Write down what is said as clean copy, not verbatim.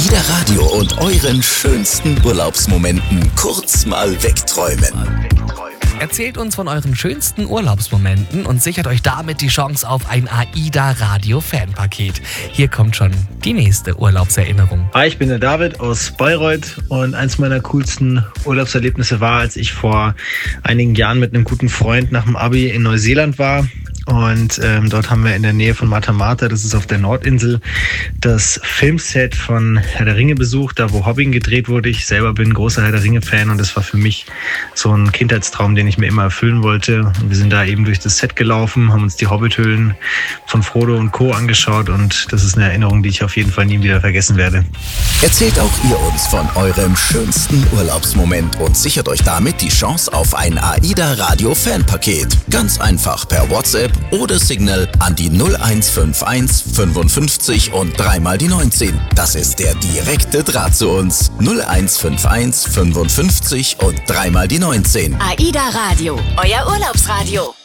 AIDA Radio und euren schönsten Urlaubsmomenten kurz mal wegträumen. Erzählt uns von euren schönsten Urlaubsmomenten und sichert euch damit die Chance auf ein AIDA Radio Fanpaket. Hier kommt schon die nächste Urlaubserinnerung. Hi, ich bin der David aus Bayreuth und eins meiner coolsten Urlaubserlebnisse war, als ich vor einigen Jahren mit einem guten Freund nach dem Abi in Neuseeland war. Und dort haben wir in der Nähe von Matamata, das ist auf der Nordinsel, das Filmset von Herr der Ringe besucht, da wo Hobbit gedreht wurde. Ich selber bin großer Herr der Ringe-Fan und das war für mich so ein Kindheitstraum, den ich mir immer erfüllen wollte. Und wir sind da eben durch das Set gelaufen, haben uns die Hobbithöhlen von Frodo und Co. angeschaut und das ist eine Erinnerung, die ich auf jeden Fall nie wieder vergessen werde. Erzählt auch ihr uns von eurem schönsten Urlaubsmoment und sichert euch damit die Chance auf ein AIDA Radio Fanpaket. Ganz einfach per WhatsApp oder Signal an die 0151 55 und 3 mal die 19. Das ist der direkte Draht zu uns. 0151 55 und 3 mal die 19. AIDA Radio, euer Urlaubsradio.